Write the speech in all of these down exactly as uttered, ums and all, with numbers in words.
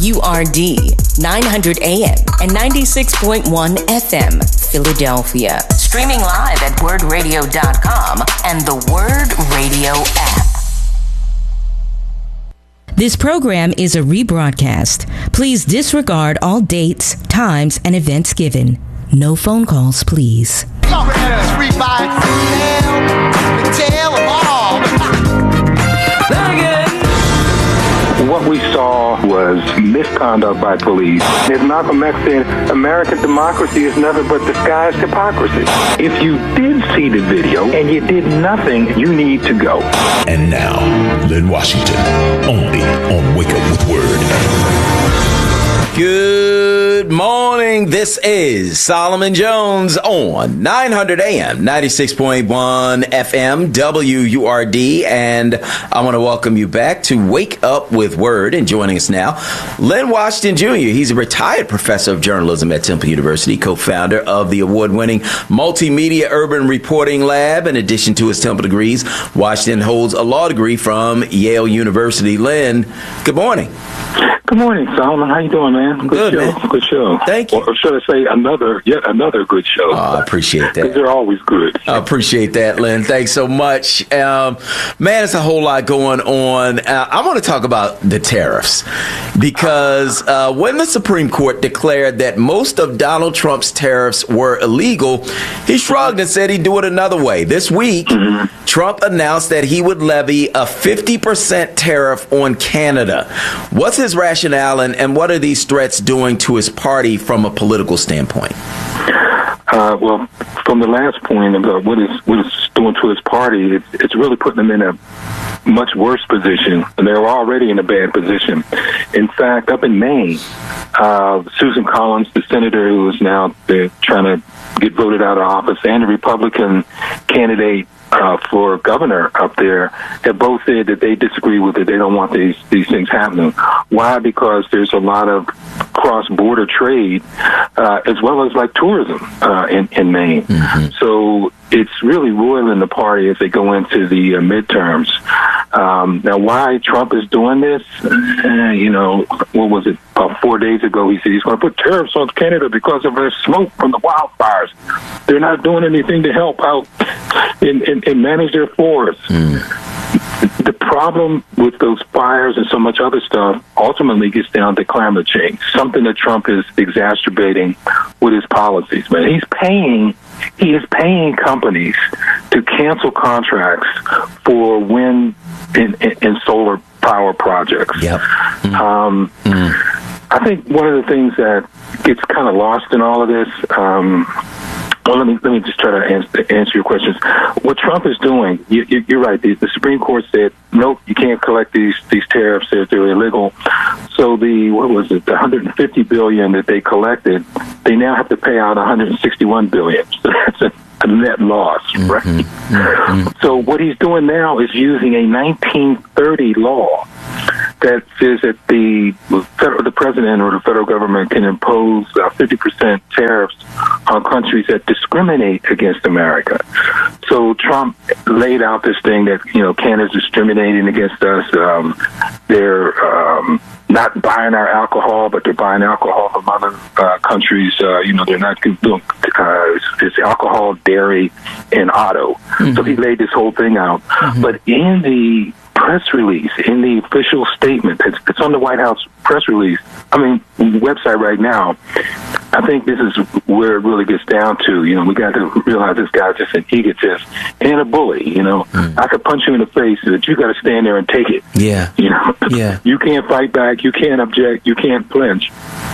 U R D, nine hundred A M and ninety-six point one F M, Philadelphia. Streaming live at word radio dot com and the Word Radio app. This program is a rebroadcast. Please disregard all dates, times, and events given. No phone calls, please. What we saw was misconduct by police. As Malcolm X said, American democracy is nothing but disguised hypocrisy. If you did see the video and you did nothing, you need to go. And now, Lynn Washington, only on Wake Up with Word. Good morning. This is Solomon Jones on nine hundred A M, ninety-six point one F M, W U R D. And I want to welcome you back to Wake Up with Word. And joining us now, Lynn Washington Junior He's a retired professor of journalism at Temple University, co-founder of the award-winning Multimedia Urban Reporting Lab. In addition to his Temple degrees, Washington holds a law degree from Yale University. Lynn, good morning. Good morning, Solomon. How you doing, man? Good, good show. man. Good show. Thank you. Or should I say another, yet another good show? Oh, I appreciate that. Because they're always good. I appreciate that, Lynn. Thanks so much. Um, man, it's a whole lot going on. Uh, I want to talk about the tariffs because uh, when the Supreme Court declared that most of Donald Trump's tariffs were illegal, he shrugged and said he'd do it another way. This week, mm-hmm. Trump announced that he would levy a fifty percent tariff on Canada. What's his rationale, and, and what are these threats doing to his party from a political standpoint? Uh, well, from the last point about what is what it's doing to his party, it's, it's really putting them in a much worse position, and they were already in a bad position. In fact, up in Maine, uh, Susan Collins, the senator who is now uh, trying to get voted out of office, and the Republican candidate Uh, for governor up there, have both said that they disagree with it. They don't want these these things happening. Why? Because there's a lot of cross-border trade, uh, as well as like tourism uh, in in Maine. Mm-hmm. So it's really roiling the party as they go into the uh, midterms. Um, now, why Trump is doing this? Uh, you know, what was it? About four days ago, he said he's going to put tariffs on Canada because of the smoke from the wildfires. They're not doing anything to help out and, and, and manage their forests. Mm. The problem with those fires and so much other stuff ultimately gets down to climate change, something that Trump is exacerbating with his policies. Man, he's paying, he is paying companies to cancel contracts for wind and, and, and solar power projects. Yep. Mm. Um, mm. I think one of the things that gets kind of lost in all of this, um, well, let me let me just try to answer, answer your questions. What Trump is doing, you, you, you're right. The, the Supreme Court said, nope, you can't collect these these tariffs. They're, they're illegal. So the what was it, the one hundred fifty billion dollars that they collected, they now have to pay out one hundred sixty-one billion dollars. So that's a, a net loss, right? Mm-hmm. Mm-hmm. So what he's doing now is using a nineteen thirty law that says that the federal, the president or the federal government can impose uh, fifty percent tariffs on countries that discriminate against America. So Trump laid out this thing that, you know, Canada's discriminating against us. Um, they're um, not buying our alcohol, but they're buying alcohol from other uh, countries. Uh, you know, they're not doing uh, it's alcohol, dairy, and auto. Mm-hmm. So he laid this whole thing out. Mm-hmm. But in the press release, in the official statement, it's, it's on the White House press release, I mean, website right now, I think this is where it really gets down to. You know, we got to realize this guy's just an egotist and a bully. You know, mm. I could punch you in the face, but you got to stand there and take it. Yeah. You know, yeah. You can't fight back. You can't object. You can't flinch.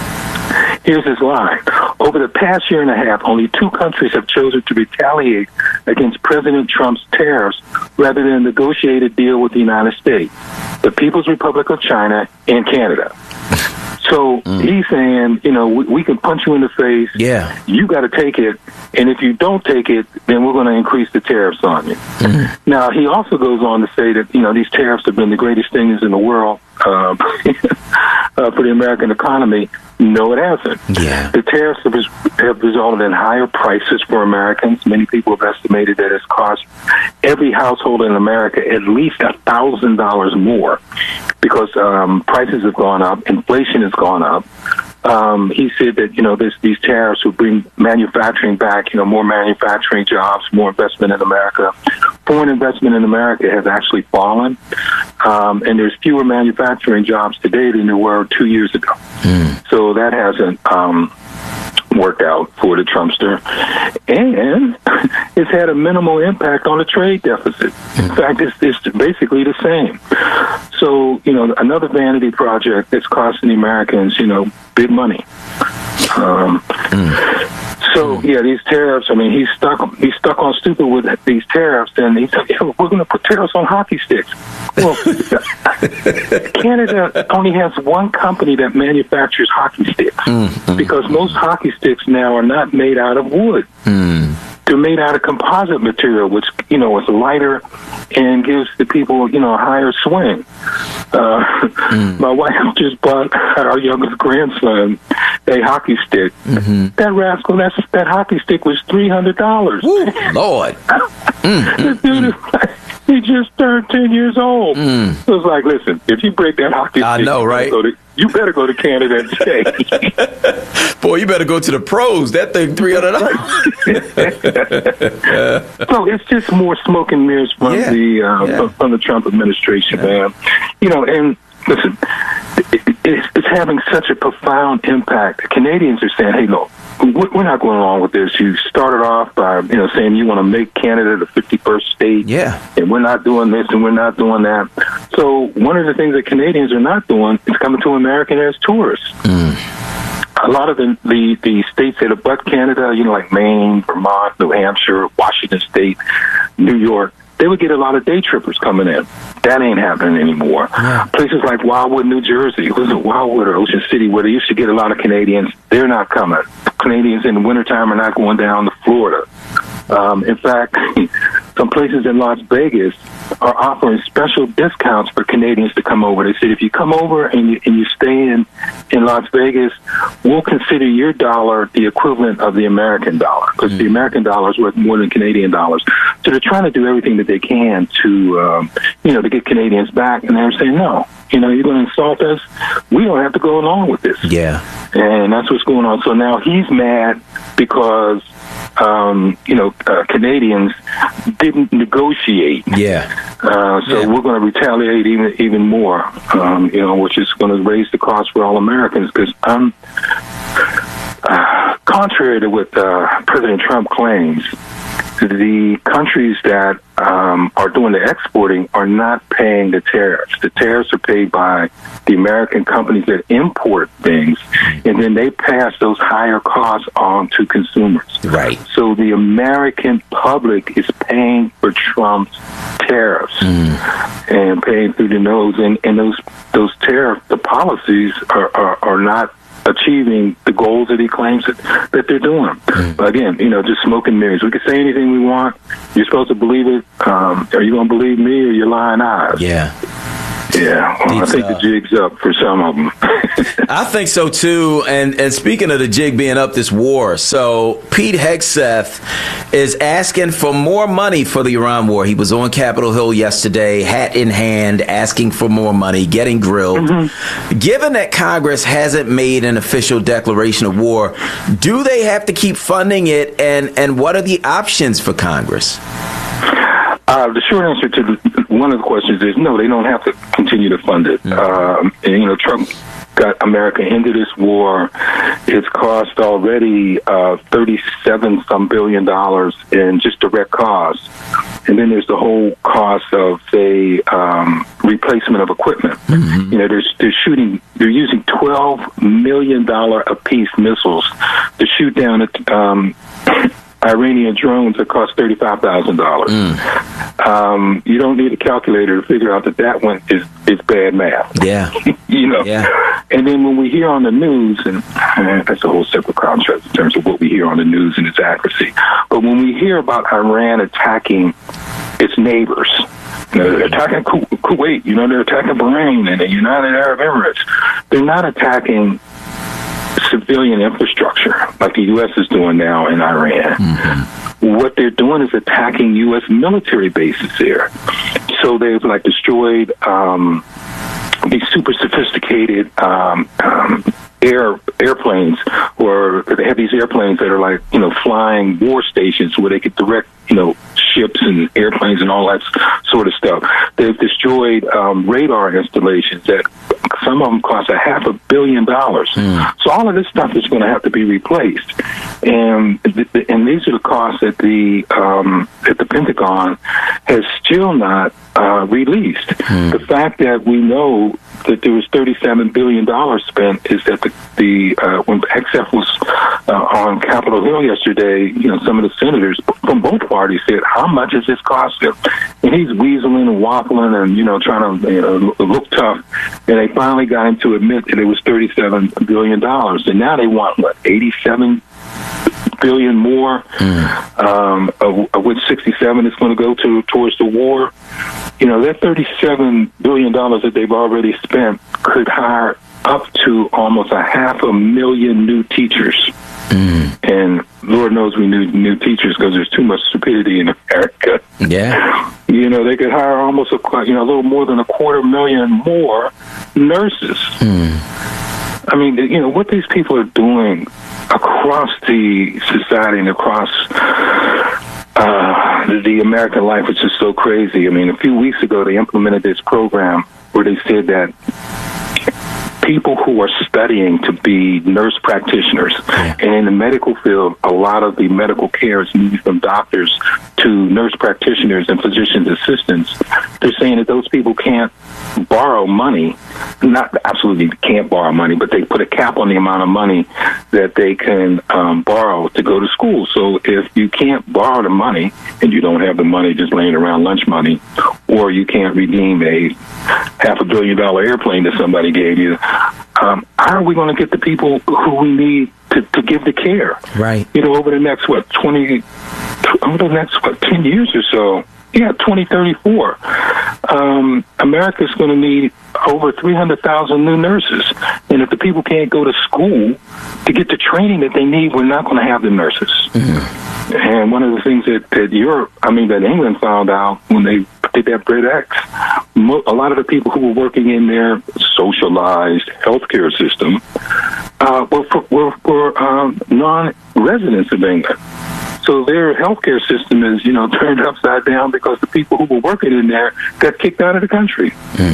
Here's his line. Over the past year and a half, only two countries have chosen to retaliate against President Trump's tariffs rather than negotiate a deal with the United States, the People's Republic of China and Canada. So mm. he's saying, you know, we, we can punch you in the face. Yeah. You got to take it. and if you don't take it, then we're going to increase the tariffs on you. Mm-hmm. Now, he also goes on to say that, you know, these tariffs have been the greatest things in the world uh, uh, for the American economy. No, it hasn't. Yeah. The tariffs have, have resulted in higher prices for Americans. Many people have estimated that it's cost every household in America at least one thousand dollars more because um, prices have gone up, inflation has gone up. Um, he said that, you know, this, these tariffs will bring manufacturing back, you know, more manufacturing jobs, more investment in America. Foreign investment in America has actually fallen, um, and there's fewer manufacturing jobs today than there were two years ago. Mm. So that hasn't um, worked out for the Trumpster, and it's had a minimal impact on the trade deficit. In fact, it's, it's basically the same. So, you know, another vanity project that's costing the Americans, you know, big money. Um, mm. So, yeah, these tariffs, I mean, he's stuck He's stuck on stupid with these tariffs, and he said, yeah, we're going to put tariffs on hockey sticks. Well, Canada only has one company that manufactures hockey sticks mm, because mm, most hockey sticks now are not made out of wood. Mm. They're made out of composite material, which, you know, is lighter and gives the people, you know, a higher swing. Uh, mm. My wife just bought our youngest grandson a hockey stick. Mm-hmm. That rascal, that's, that hockey stick was three hundred dollars. Woo, Lord. mm, this dude mm, is, he just turned ten years old. Mm. So it's like, listen, if you break that hockey stick, I know, right? Go to, you better go to Canada and stay. Boy, you better go to the pros. That thing, three hundred dollars. So it's just more smoke and mirrors from yeah. the uh, yeah. from the Trump administration, yeah. man. You know, and listen, it, it's, it's having such a profound impact. The Canadians are saying, hey, look, we're not going along with this. You started off by, you know, saying you want to make Canada the fifty-first state. Yeah. And we're not doing this and we're not doing that. So one of the things that Canadians are not doing is coming to America as tourists. Mm. A lot of the, the, the states that abut Canada, you know, like Maine, Vermont, New Hampshire, Washington State, New York, they would get a lot of day trippers coming in. That ain't happening anymore. Yeah. Places like Wildwood, New Jersey, was it Wildwood or Ocean City, where they used to get a lot of Canadians, they're not coming. Canadians in the wintertime are not going down to Florida. Um, in fact, some places in Las Vegas are offering special discounts for Canadians to come over. They said, if you come over and you, and you stay in, in Las Vegas, we'll consider your dollar the equivalent of the American dollar, because mm. the American dollar is worth more than Canadian dollars. So they're trying to do everything that they can to, um, you know, to get Canadians back. And they're saying, no, you know, you're going to insult us. We don't have to go along with this. Yeah. And that's what's going on. So now he's mad because, um, you know, uh, Canadians didn't negotiate. Yeah. Uh, so yeah. we're going to retaliate even even more, um, you know, which is going to raise the cost for all Americans. Because um, uh, contrary to what uh, President Trump claims, the countries that um, are doing the exporting are not paying the tariffs. The tariffs are paid by the American companies that import things, and then they pass those higher costs on to consumers. Right. So the American public is paying for Trump's tariffs mm. and paying through the nose. And, and those those tariff the policies are, are, are not achieving the goals that he claims that, that they're doing. Mm. But again, you know, just smoke and mirrors. We can say anything we want. You're supposed to believe it. Um, are you going to believe me or your lying eyes? Yeah. Yeah, well, I think uh, the jig's up for some of them. I think so, too. And, and speaking of the jig being up, this war, so Pete Hegseth is asking for more money for the Iran war. He was on Capitol Hill yesterday, hat in hand, asking for more money, getting grilled. Mm-hmm. Given that Congress hasn't made an official declaration of war, do they have to keep funding it, and, and what are the options for Congress? Uh, the short answer to the, one of the questions is no, they don't have to continue to fund it. Mm-hmm. Um, and, you know, Trump got America into this war. It's cost already uh, thirty-seven some billion dollars in just direct costs. And then there's the whole cost of, say, um, replacement of equipment. Mm-hmm. You know, they're, they're shooting, they're using twelve million dollars apiece missiles to shoot down at, um, Iranian drones that cost thirty-five thousand dollars. Mm. Um, you don't need a calculator to figure out that that one is, is bad math. Yeah. you know. Yeah. And then when we hear on the news, and uh, that's a whole separate contrast in terms of what we hear on the news and its accuracy. But when we hear about Iran attacking its neighbors, you know, they're attacking Ku- Kuwait, you know, they're attacking Bahrain and the United Arab Emirates. They're not attacking civilian infrastructure like the U S is doing now in Iran. Mm-hmm. What they're doing is attacking U S military bases there. So they've like destroyed um, these super sophisticated um, um, air airplanes, or they have these airplanes that are like, you know, flying war stations where they could direct, you know, ships and airplanes and all that sort of stuff. They've destroyed um, radar installations that some of them cost a half a billion dollars. Mm. So all of this stuff is going to have to be replaced, and and these are the costs that the um, that the Pentagon has still not uh, released. Mm. The fact that we know that there was thirty-seven billion dollars spent is that the, the uh, when X F was uh, on Capitol Hill yesterday, you know, some of the senators from both parties said, how much is this costing? And he's weaseling and waffling and, you know, trying to, you know, look tough. And they finally got him to admit that it was thirty-seven billion dollars. And now they want, what, eighty-seven billion more, mm. um, of, of which sixty-seven is going to go to towards the war. You know, that thirty-seven billion dollars that they've already spent could hire up to almost a half a million new teachers. Mm. And Lord knows we need new teachers because there's too much stupidity in America. Yeah. You know, they could hire almost a, you know, a little more than a quarter million more nurses. Mm. I mean, you know, what these people are doing across the society and across uh, the, the American life is just so crazy. I mean, a few weeks ago, they implemented this program where they said that people who are studying to be nurse practitioners, yeah. and in the medical field, a lot of the medical care is moved from doctors to nurse practitioners and physician's assistants. They're saying that those people can't borrow money, not absolutely can't borrow money, but they put a cap on the amount of money that they can um, borrow to go to school. So if you can't borrow the money and you don't have the money just laying around, lunch money, or you can't redeem a half a billion dollar airplane that somebody gave you, um, how are we going to get the people who we need to, to give the care? Right. You know, over the next, what, twenty, over the next, what, ten years or so, yeah, twenty thirty-four, um, America's going to need over three hundred thousand new nurses. And if the people can't go to school to get the training that they need, we're not going to have the nurses. Mm-hmm. And one of the things that, that Europe, I mean, that England found out when they did that Brit X, mo- a lot of the people who were working in their socialized healthcare system uh, were, were, were um, non-residents of England. So their healthcare system is, you know, turned upside down because the people who were working in there got kicked out of the country.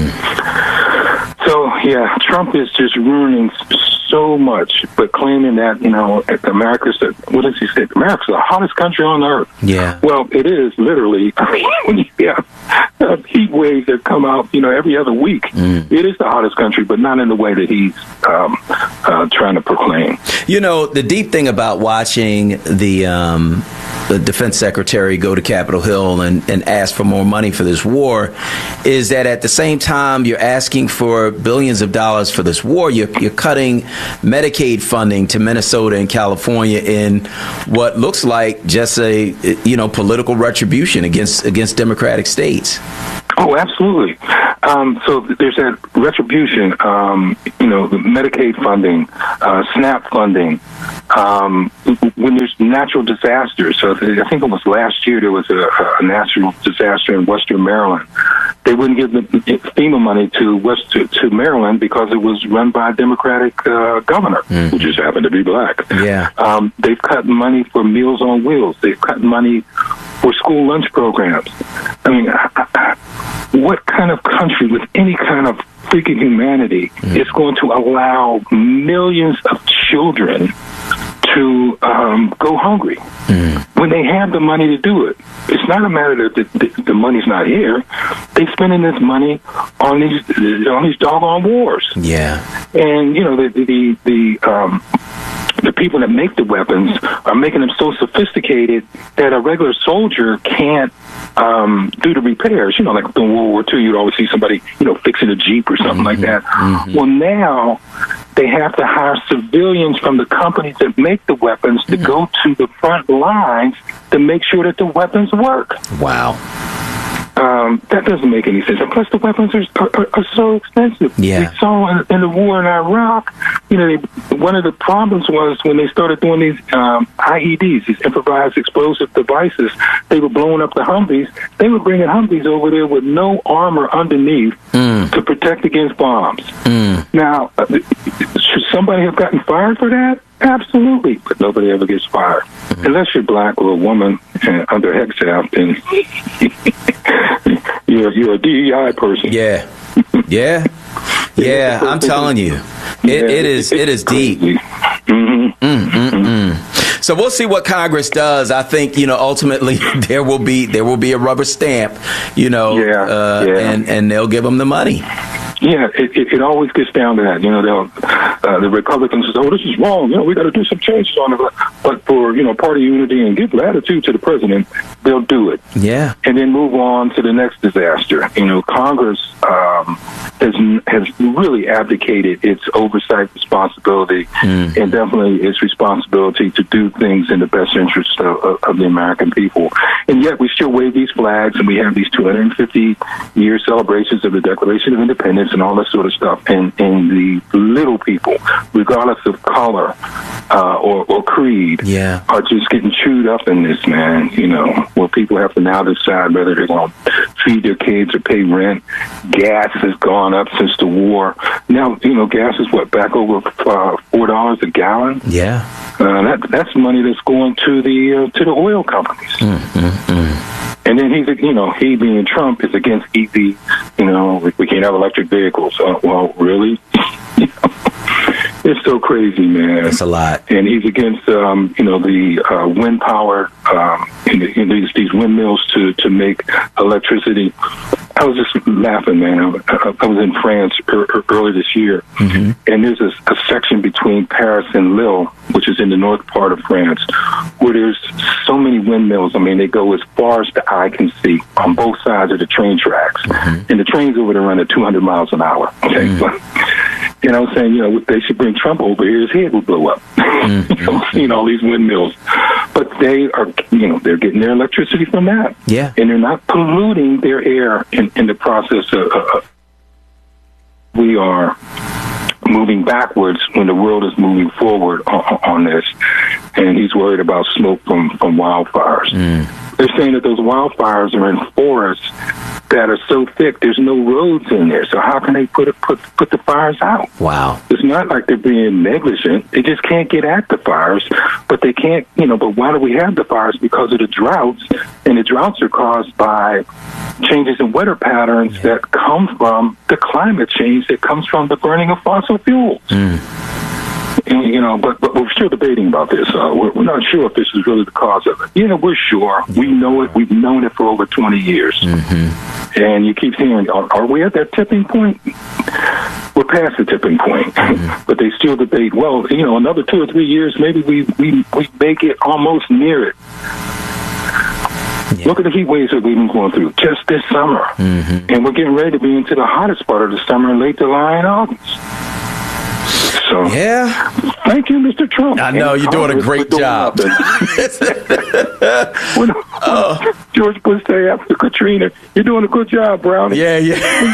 Mm. So, yeah, Trump is just ruining so much, but claiming that, you know, America's, the, what does he say? America's the hottest country on earth. Yeah. Well, it is literally. I mean, when you have uh, heat waves that come out, you know, every other week, mm. it is the hottest country, but not in the way that he's um, uh, trying to proclaim. You know, the deep thing about watching the um, the defense secretary go to Capitol Hill and, and ask for more money for this war is that at the same time you're asking for billions of dollars for this war, you're, you're cutting Medicaid funding to Minnesota and California in what looks like just a, you know, political retribution against against democratic states. Oh, absolutely. Um, so there's that retribution, um, you know, the Medicaid funding, uh, SNAP funding. Um, when there's natural disasters, so I think it was last year there was a, a natural disaster in Western Maryland. They wouldn't give the FEMA money to West to, to Maryland because it was run by a Democratic uh, governor, mm-hmm. who just happened to be black. Yeah. Um, they've cut money for Meals on Wheels. They've cut money for school lunch programs. I mean, I, I, what kind of country with any kind of freaking humanity mm. is going to allow millions of children to um, go hungry mm. when they have the money to do it? It's not a matter that the, the, the money's not here. They're spending this money on these on these doggone wars. Yeah, and you know the the the. Um, the people that make the weapons are making them so sophisticated that a regular soldier can't um, do the repairs. You know, like in World War Two, you'd always see somebody, you know, fixing a Jeep or something mm-hmm. like that. Mm-hmm. Well, now they have to hire civilians from the companies that make the weapons to mm-hmm. go to the front lines to make sure that the weapons work. Wow. Um, that doesn't make any sense. And plus, the weapons are, are, are so expensive. Yeah. We saw in, in the war in Iraq, you know, they, one of the problems was when they started doing these um, I E Ds, these improvised explosive devices, they were blowing up the Humvees. They were bringing Humvees over there with no armor underneath mm. to protect against bombs. Mm. Now, uh, should somebody have gotten fired for that? Absolutely, but nobody ever gets fired. Mm-hmm. Unless you're black or a woman uh, under Hexaft, then you're, you're a D E I person. Yeah, yeah, yeah, I'm telling you. It, yeah, it is it is deep. Mm-hmm. Mm-hmm. So we'll see what Congress does. I think, you know, ultimately there will be there will be a rubber stamp, you know, yeah, uh, yeah. and, and they'll give them the money. Yeah, it, it, it always gets down to that. You know, they'll, uh, the Republicans say, oh, this is wrong. You know, we got to do some changes on it. But for, you know, party unity and give latitude to the president, they'll do it. Yeah. And then move on to the next disaster. You know, Congress um, has has really abdicated its oversight responsibility mm. and definitely its responsibility to do things in the best interest of, of, of the American people. And yet we still wave these flags and we have these two hundred fifty year celebrations of the Declaration of Independence and all that sort of stuff. And, and the little people, regardless of color uh, or, or creed, yeah. are just getting chewed up in this, man, you know, where people have to now decide whether they're going to feed their kids or pay rent. Gas has gone up since the war. Now, you know, gas is, what, back over uh, four dollars a gallon? Yeah. Uh, that, that's money that's going to the uh, to the oil companies. Mm, mm, mm. And then he's, you know, he being Trump is against E V. You know, we, we can't have electric vehicles. Uh, well, really? It's so crazy, man. It's a lot. And he's against, um, you know, the uh, wind power, um, in, the, in these, these windmills to, to make electricity. I was just laughing, man. I, I was in France er, er, early this year, mm-hmm. and there's a, a section between Paris and Lille, which is in the north part of France, where there's so many windmills. I mean, they go as far as the eye can see on both sides of the train tracks. Mm-hmm. And the trains over there run at two hundred miles an hour. Okay, mm-hmm. but, and I was saying, you know, they should bring Trump over here. His head will blow up. Mm-hmm. You know, seeing all these windmills. But they are, you know, they're getting their electricity from that. Yeah. And they're not polluting their air in, in the process of, uh, we are moving backwards when the world is moving forward on, on this. And he's worried about smoke from, from wildfires. Mm. They're saying that those wildfires are in forests that are so thick, there's no roads in there. So how can they put it, put put the fires out? Wow. It's not like they're being negligent. They just can't get at the fires, but they can't, you know, but why do we have the fires? Because of the droughts, and the droughts are caused by changes in weather patterns yeah. that come from the climate change that comes from the burning of fossil fuels. Mm. And, you know, but, but we're still debating about this. Uh, we're, we're not sure if this is really the cause of it. Yeah, we're sure. We know it. We've known it for over twenty years. Mm-hmm. And you keep hearing, are, are we at that tipping point? We're past the tipping point. Mm-hmm. But they still debate, well, you know, another two or three years, maybe we, we, we make it almost near it. Yeah. Look at the heat waves that we've been going through just this summer. Mm-hmm. And we're getting ready to be into the hottest part of the summer in late July and August. So, yeah. Thank you, Mister Trump. I know, you're doing a great job. when, oh. George Bush say after Katrina, you're doing a good job, Brownie. Yeah, yeah.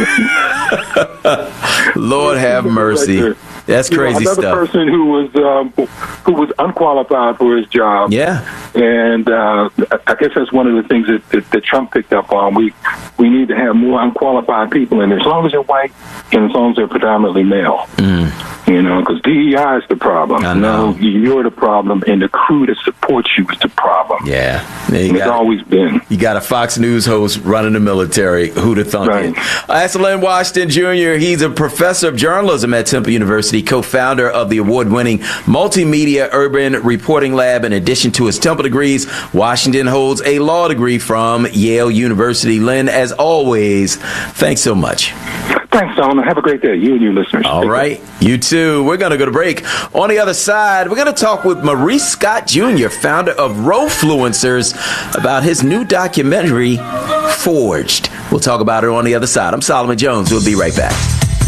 Lord have mercy. That's crazy you know, another stuff. Another person who was um, who was unqualified for his job. Yeah. And uh, I guess that's one of the things that, that, that Trump picked up on. We we need to have more unqualified people in there, as long as they're white and as long as they're predominantly male. Mm. You know, because D E I is the problem. I know. No, you're the problem, and the crew that supports you is the problem. Yeah. It's always been. You got a Fox News host running the military. Who'd have thunk right. it? That's Len Washington Junior He's a professor of journalism at Temple University, co-founder of the award-winning Multimedia Urban Reporting Lab. In addition to his Temple degrees, Washington holds a law degree from Yale University. Len, as always, thanks so much. Thanks, Solomon. Have a great day. You and your listeners. All Take right. care. You too. We're going to go to break. On the other side, we're going to talk with Maurice Scott Junior, founder of Rofluencers, about his new documentary, Forged. We'll talk about it on the other side. I'm Solomon Jones. We'll be right back.